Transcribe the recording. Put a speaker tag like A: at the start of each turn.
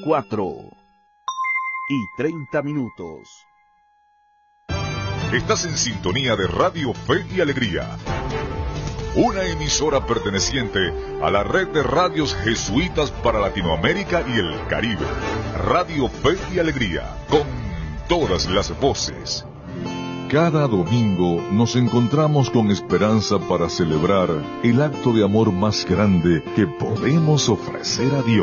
A: 4:30.
B: Estás en sintonía de Radio Fe y Alegría, una emisora perteneciente a la red de radios jesuitas para Latinoamérica y el Caribe. Radio Fe y Alegría, con todas las voces. Cada domingo nos encontramos con esperanza para celebrar el acto de amor más grande que podemos ofrecer a Dios.